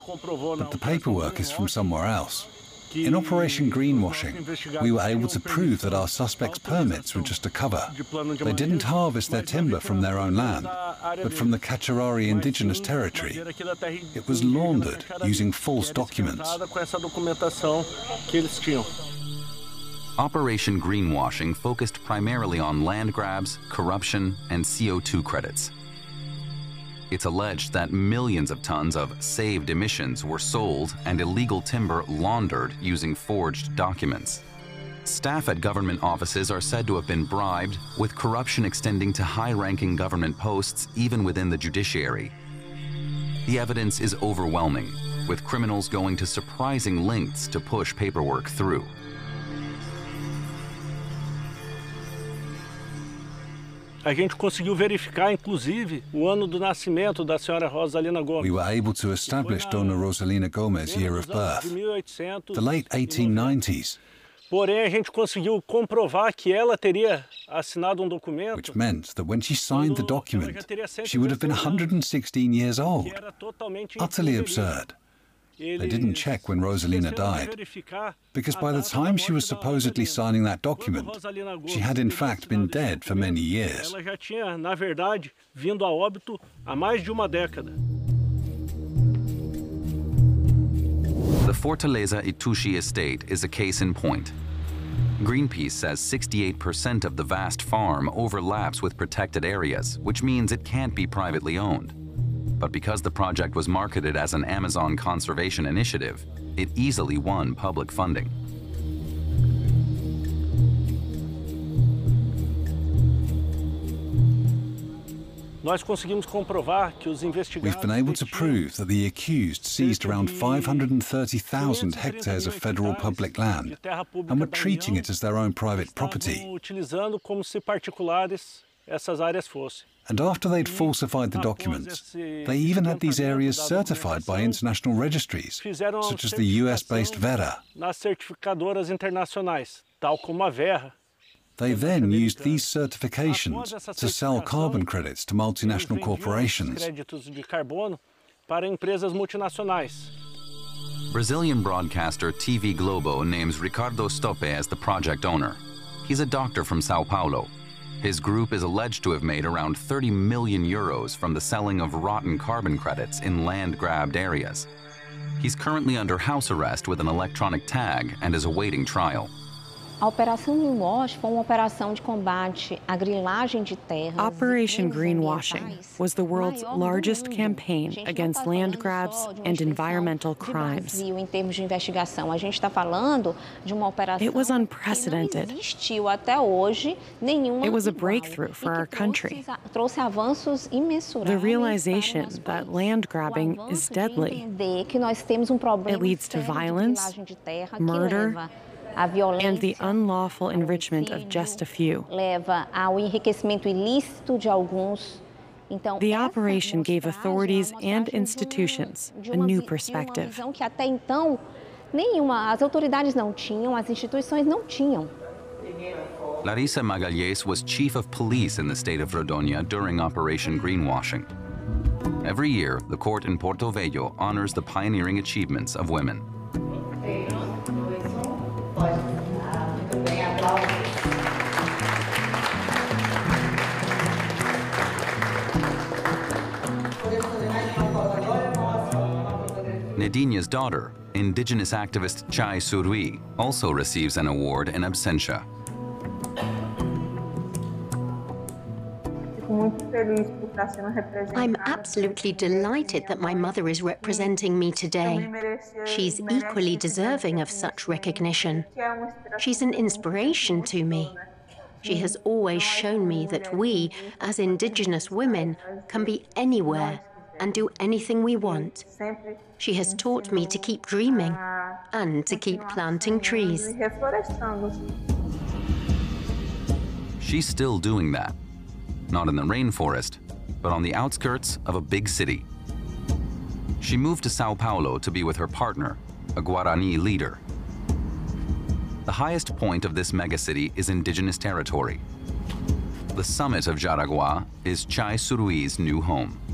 But the paperwork is from somewhere else. In Operation Greenwashing, we were able to prove that our suspects' permits were just a cover. They didn't harvest their timber from their own land, but from the Cacharari indigenous territory. It was laundered using false documents. Operation Greenwashing focused primarily on land grabs, corruption, and CO2 credits. It's alleged that millions of tons of saved emissions were sold and illegal timber laundered using forged documents. Staff at government offices are said to have been bribed, with corruption extending to high-ranking government posts even within the judiciary. The evidence is overwhelming, with criminals going to surprising lengths to push paperwork through. A gente conseguiu verificar, inclusive, o ano do nascimento da senhora Rosalina Gomes. We were able to establish Dona Rosalina Gomes' year of birth, the late 1890s. Porém, a gente conseguiu comprovar que ela teria assinado documento. Which meant that when she signed the document, she would have been 116 years old. Utterly absurd. They didn't check when Rosalina died, because by the time she was supposedly signing that document, she had in fact been dead for many years. Ela já tinha, na verdade, vindo a óbito há mais de uma década. The Fortaleza Itushi estate is a case in point. Greenpeace says 68% of the vast farm overlaps with protected areas, which means it can't be privately owned. But because the project was marketed as an Amazon conservation initiative, it easily won public funding. Nós conseguimos comprovar que os investigados. We've been able to prove that the accused seized around 530,000 hectares of federal public land and were treating it as their own private property. Utilizando como se particulares essas áreas fossem. And after they'd falsified the documents, they even had these areas certified by international registries, such as the US-based Verra. Nas certificadoras internacionais, tal como a Verra. They then used these certifications to sell carbon credits to multinational corporations. Créditos de carbono para empresas multinacionais. Brazilian broadcaster TV Globo names Ricardo Stoppe as the project owner. He's a doctor from Sao Paulo. His group is alleged to have made around 30 million euros from the selling of rotten carbon credits in land-grabbed areas. He's currently under house arrest with an electronic tag and is awaiting trial. A Operação Greenwash foi uma operação de combate à grilagem de terras. Operation Greenwashing was the world's largest campaign against land grabs and environmental crimes. Em termos de investigação, a gente está falando de uma operação. It was unprecedented. Não existiu até hoje nenhuma. It was a breakthrough for our country. Trouxe avanços imensuráveis. The realization that land grabbing is deadly. Que nós temos problema. It leads to violence, murder, and the unlawful enrichment of just a few. Leva ao enriquecimento ilícito de alguns. The operation gave authorities and institutions a new perspective. Que até então as autoridades não tinham, as instituições não tinham. Larissa Magalhães was chief of police in the state of Rondônia during Operation Greenwashing. Every year, the court in Porto Velho honors the pioneering achievements of women. Nadinha's daughter, indigenous activist Chai Surui, also receives an award in absentia. I'm absolutely delighted that my mother is representing me today. She's equally deserving of such recognition. She's an inspiration to me. She has always shown me that we, as indigenous women, can be anywhere and do anything we want. She has taught me to keep dreaming and to keep planting trees. She's still doing that. Not in the rainforest, but on the outskirts of a big city. She moved to Sao Paulo to be with her partner, a Guarani leader. The highest point of this megacity is indigenous territory. The summit of Jaraguá is Chai Surui's new home.